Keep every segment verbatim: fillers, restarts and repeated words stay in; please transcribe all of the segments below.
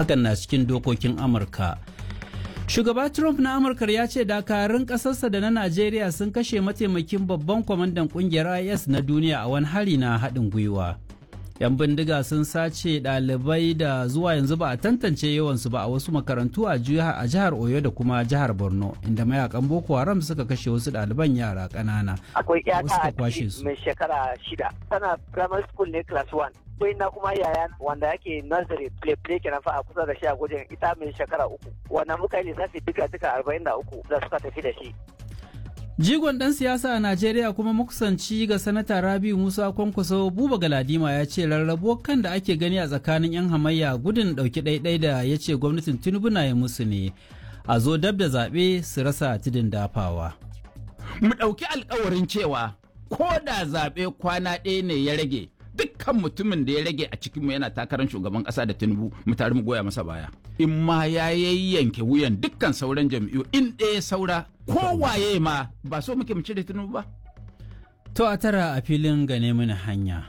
hakan na cikin dokokin Amurka. Shugaba Trump na Amurka ya ce dakarun ƙasarsa da na Najeriya sun kashe mataimakin babban kwamandan ƙungiyar I S na duniya a wani hari na haɗin gwiwa. 'Yan bindiga sun sace ɗalibai da zuwa yanzu ba a tantance yawansu ba a wasu makarantu a jihar Oyo da kuma jihar Borno, inda mayakan Boko Haram suka kashe wasu ɗaliban yara ƙanana. Akwai ƴata mai shekara shida, tana primary school ne class one. Akwai na kuma yaya wanda yake nursery play play kenan fa a kusa da shi a gwajin ita mai shekara uku. Wannan muka yi lissafi duka duka arba'in da uku da suka tafi da shi. Jigon ɗan siyasa a Najeriya kuma makusanci ga sanata Rabiu Musa Kwankwaso Buba Galadima ya ce rarrabuwar kan da ake gani a tsakanin 'yan hamayya gudun ɗauki ɗaiɗai da ya ce gwamnatin Tinubu na yi musu ne a zo dab da zaɓe su rasa tudun dafawa. Mu ɗauki alkawarin cewa ko da zaɓe kwana ɗaya ne ya rage dukkan mutumin da ya rage a cikinmu yana takarar shugaban ƙasa da Tinubu mu tare mu goya masa baya. In ma ya yayyanke wuyan dukkan sauran jam'iyyu in ɗaya saura kowaye ma ba so muke mu cire Tinubu ba. To a tara a filin gane mini hanya.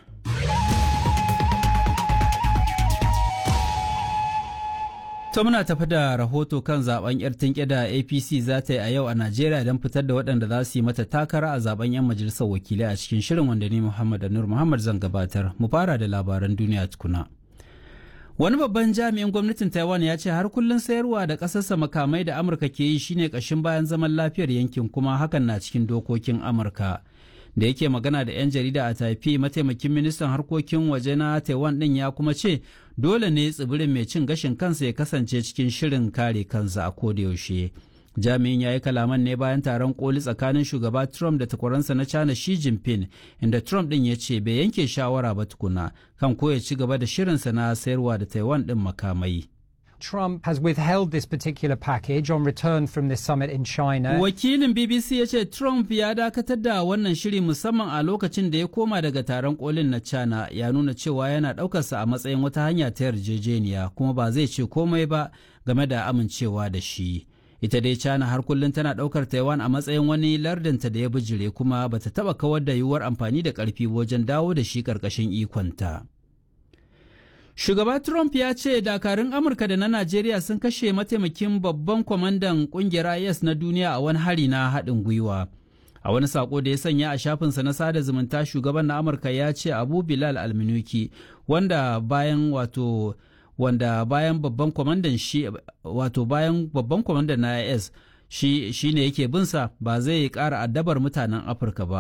To muna tafi da rahoto kan zaben yar tinke da A P C za ta yi a yau a Najeriya don fitar da waɗanda za su yi mata takara a zaben 'yan majalisar wakilai a cikin shirin wanda ni Muhammad Nur Muhammad zan gabatar. Mu fara da labaran duniya tukuna. Wani babban jami'in gwamnatin Taiwan ya ce har kullum sayarwa da ƙasarsa makamai da Amurka ke yi shine ƙashin bayan zaman lafiyar yankin, kuma hakan na cikin dokokin Amurka. Da yake magana da 'yan jarida a Taipei, mataimakin ministan harkokin waje na Taiwan ɗin ya kuma ce dole ne tsibirin mai cin gashin kansa ya kasance cikin shirin kare kansa a kodayaushe. Jami'in ya yi kalaman ne bayan taron koli tsakanin shugaba Trump da takwaransa na China Xi Jinping, inda Trump ɗin ya ce bai yanke shawara ba tukuna kan ko ya ci gaba da shirinsa na sayarwa da Taiwan ɗin makamai. Trump has withheld this particular package on return from this summit in China. Wakilin B B C ya ce Trump ya dakatar da wannan shiri musamman a lokacin da ya koma daga taron kolin na China, ya nuna cewa yana ɗaukarsa a matsayin wata hanya ta yarjejeniya kuma ba zai ce komai ba game da amincewa da shi. Ita dai China har kullum tana ɗaukar Taiwan a matsayin wani lardinta da ya bijire kuma bata taɓa kawar da yiwuwar amfani da ƙarfi wajen dawo da shi ƙarƙashin ikonta. Shugaba Trump ya ce dakarun Amurka da na Najeriya sun kashe mataimakin babban kwamandan kungiyar I S na duniya a wani hari na haɗin gwiwa. A wani sako da ya sanya a shafinsa na sada zumunta, shugaban na Amurka ya ce Abu Bilal Alminuki, wanda bayan wato wanda bayan babban kwamandan shi wato bayan babban kwamandan na I S shi shine yake binsa, ba zai ƙara addabar mutanen Afirka ba.